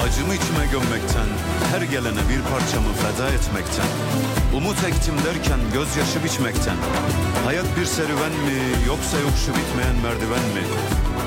Acımı içime gömmekten, her gelene bir parçamı feda etmekten, umut ektim derken gözyaşı biçmekten, hayat bir serüven mi, yoksa yokuşu bitmeyen merdiven mi?